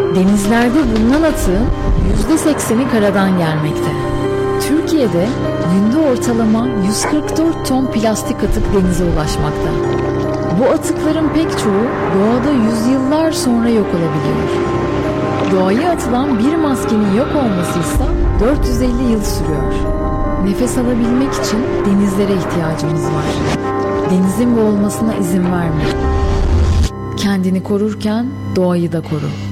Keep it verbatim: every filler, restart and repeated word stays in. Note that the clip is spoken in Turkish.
Denizlerde bulunan atığın yüzde sekseni karadan gelmekte. Türkiye'de günde ortalama yüz kırk dört ton plastik atık denize ulaşmakta. Bu atıkların pek çoğu doğada yüzyıllar sonra yok olabiliyor. Doğaya atılan bir maskenin yok olması ise dört yüz elli yıl sürüyor. Nefes alabilmek için denizlere ihtiyacımız var. Denizin boğulmasına izin verme. Kendini korurken doğayı da koru.